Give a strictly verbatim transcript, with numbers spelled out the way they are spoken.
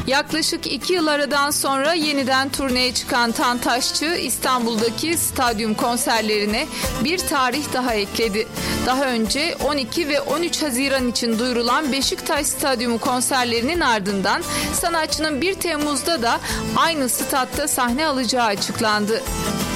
Yaklaşık iki yıl aradan sonra yeniden turneye çıkan Tantaşçı, İstanbul'daki stadyum konserlerine bir tarih daha ekledi. Daha önce on iki ve on üç Haziran için duyurulan Beşiktaş Stadyumu konserlerinin ardından sanatçının bir Temmuz'da da aynı statta sahne alacağı açıklandı.